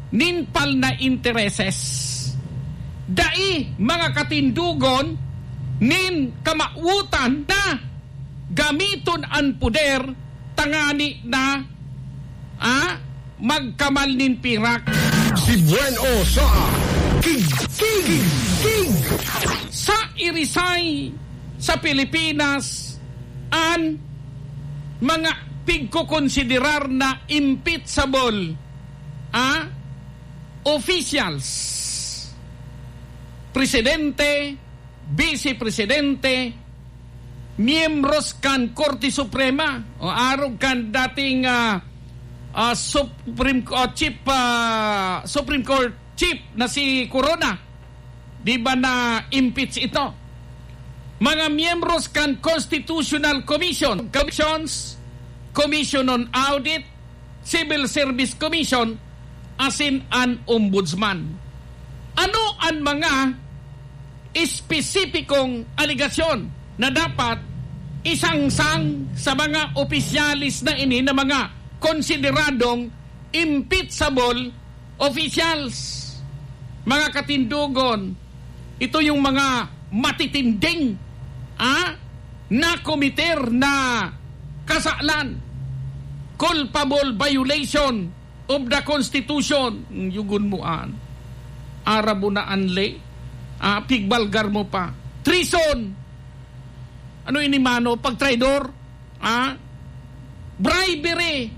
ninpal na intereses. Dai mga katindugon nin kamautan na gamiton ang puder tangani na magkamal nin pirak. Si Bueno sa King. Sa irisay sa Pilipinas ang mga pigkukonsiderar na impeachable officials, presidente, vice-presidente, miyembros kan Korte Suprema o arog kan dating Supreme Court Chief na si Corona, di ba na impeach ito? Mga miyembros kan Constitutional Commissions, Commission on Audit, Civil Service Commission, asin an ombudsman. Ano ang mga espesipikong aligasyon na dapat isangsang sa mga opisyalis na ini na mga konsideradong impeachable officials? Mga katindugon, ito yung mga matitinding na komiter na kasalan, culpable violation of the Constitution. Yugun mo arabo na anle, pigbalgar mo pa. Treason. Ano inimano? Pagtraidor. Bribery.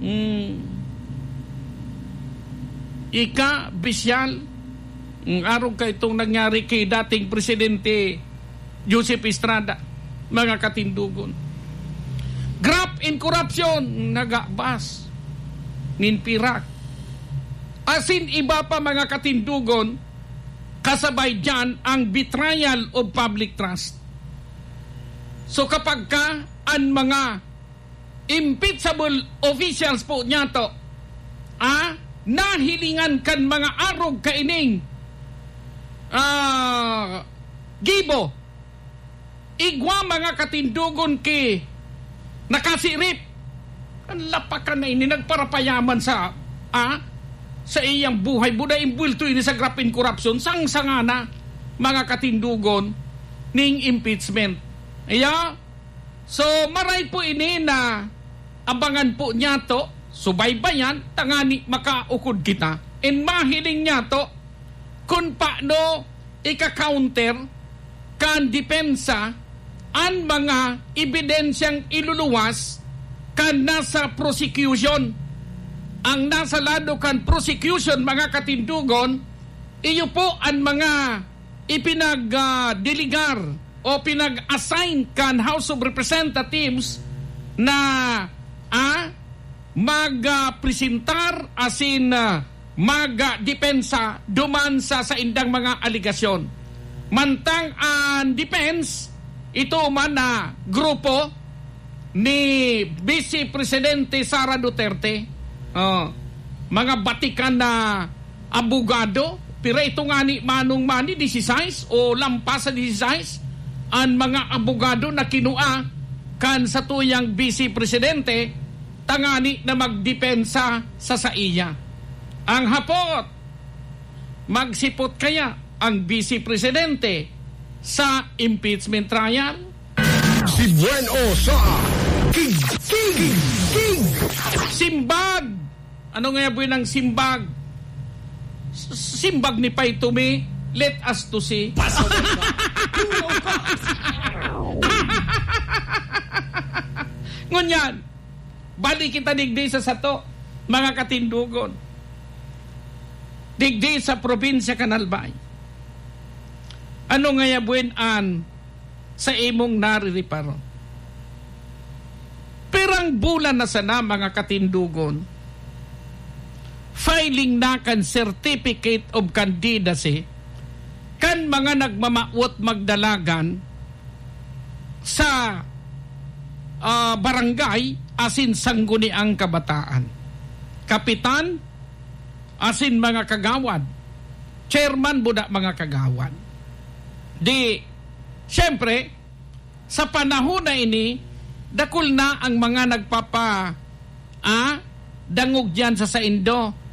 Bisyal. Araw ka itong nangyari kay dating Presidente Joseph Estrada. Mga katindugon. Graft in corruption. Nagabas. Ninpirak. Asin iba pa mga katindugon, kasabay dyan ang betrayal of public trust. So kapag ka ang mga impeachable officials po niya to, nahilingan kan mga arog kaining gibo, igwa mga katindugon ki nakasirip, ang lapakan na ini nagparapayaman sa iyang buhay. Buda imbulto ini sa graft in corruption. Sang-sanga na mga katindugon ning impeachment. So maray po ini na abangan po niya to, subaybayan, tangani makaukod kita. And mahiling niya to kung paano ika-counter kan depensa ang mga ebidensyang iluluwas kan nasa prosecution. Ang nasa lado kan prosecution, mga katindugon, iyo po ang mga ipinag-deligar o pinag-assign kan House of Representatives na mag-presentar asin mag-depensa duman sa indang mga aligasyon. Mantang ang defense, ito man na grupo ni Vice Presidente Sara Duterte, mga batikan na abogado, pero ito nga ni Manong Mani 16 o lampas sa 16 ang mga abogado na kinua kan sa tuyang Vice Presidente tangani na magdepensa sa saiya. Ang hapot, magsipot kaya ang Vice Presidente sa impeachment trial? Si Bueno sa King. Simbag. Ano nga po ng simbag? Simbag ni Paitumi, let us to see. Ngunyan, bali kita digdi sa sato, mga katindugon. Digdi sa probinsya Kanalbay. Ano nga yabuin-an sa imong naririparo? Perang bulan na sana, mga katindugon, filing na kan certificate of candidacy kan mga nagmamaot magdalagan sa barangay asin sangguniang kabataan. Kapitan asin mga kagawad. Chairman buda mga kagawad. Di, syempre, sa panahon na ini, dakul na ang mga dangog dyan sa Saindo